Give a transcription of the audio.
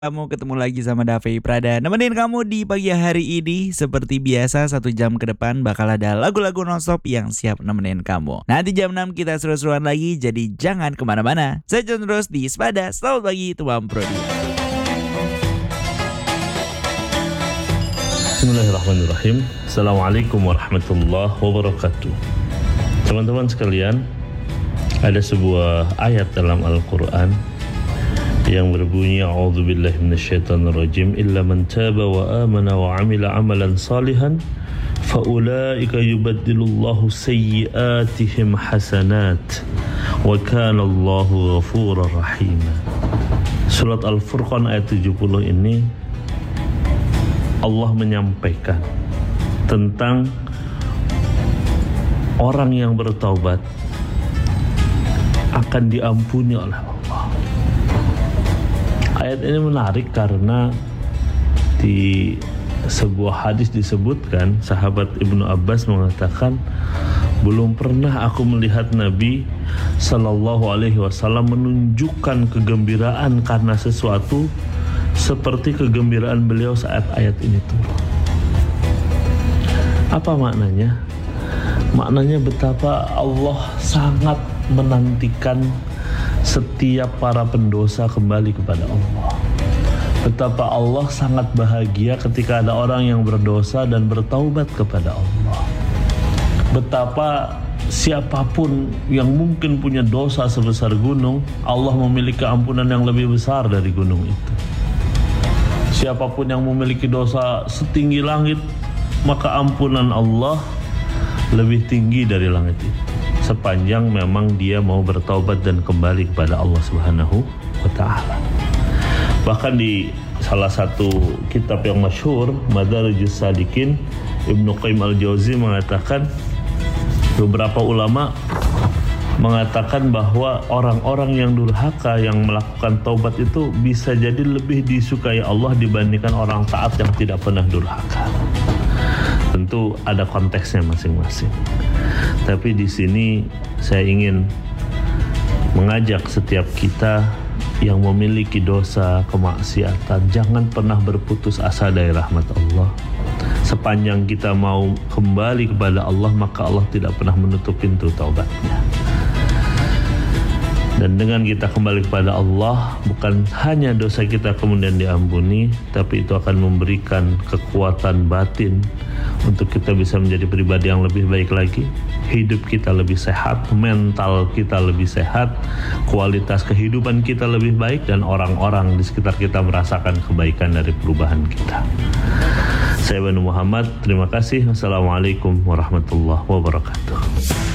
Kamu ketemu lagi sama Davi Prada, nemenin kamu di pagi hari ini. Seperti biasa 1 jam ke depan bakal ada lagu-lagu nonstop yang siap nemenin kamu. Nanti jam 6 kita seru-seruan lagi, jadi jangan kemana-mana. Saya John terus di Sepada. Selamat pagi Tuan Prodi. Bismillahirrahmanirrahim. Assalamualaikum warahmatullahi wabarakatuh. Teman-teman sekalian, ada sebuah ayat dalam Al-Quran yang berbunyi a'udzubillahi minasyaitonirrajim illa man taba wa amana wa amila amalan salihan faulaika yubaddilullahu sayyiatihim hasanat wa kana Allahu ghafurur rahim. Surat Al-Furqan ayat 70 ini Allah menyampaikan tentang orang yang bertaubat akan diampuni oleh Allah. Ayat ini menarik karena di sebuah hadis disebutkan sahabat Ibnu Abbas mengatakan, belum pernah aku melihat Nabi Sallallahu Alaihi Wasallam menunjukkan kegembiraan karena sesuatu seperti kegembiraan beliau saat ayat ini turun. Apa maknanya? Maknanya betapa Allah sangat menantikan setiap para pendosa kembali kepada Allah. Betapa Allah sangat bahagia ketika ada orang yang berdosa dan bertaubat kepada Allah. Betapa siapapun yang mungkin punya dosa sebesar gunung, Allah memiliki ampunan yang lebih besar dari gunung itu. Siapapun yang memiliki dosa setinggi langit, maka ampunan Allah lebih tinggi dari langit itu, sepanjang memang dia mau bertaubat dan kembali kepada Allah Subhanahu wa ta'ala. Bahkan di salah satu kitab yang masyhur, Madarijus Salikin, Ibnu Qayyim al-Jauzi mengatakan, beberapa ulama mengatakan bahwa orang-orang yang durhaka yang melakukan taubat itu bisa jadi lebih disukai Allah dibandingkan orang taat yang tidak pernah durhaka. Tentu ada konteksnya masing-masing. Tapi di sini saya ingin mengajak setiap kita yang memiliki dosa, kemaksiatan, jangan pernah berputus asa dari rahmat Allah. Sepanjang kita mau kembali kepada Allah, maka Allah tidak pernah menutup pintu taubatnya. Dan dengan kita kembali kepada Allah, bukan hanya dosa kita kemudian diampuni, tapi itu akan memberikan kekuatan batin untuk kita bisa menjadi pribadi yang lebih baik lagi. Hidup kita lebih sehat, mental kita lebih sehat, kualitas kehidupan kita lebih baik, dan orang-orang di sekitar kita merasakan kebaikan dari perubahan kita. Saya Banu Muhammad, terima kasih. Wassalamualaikum warahmatullahi wabarakatuh.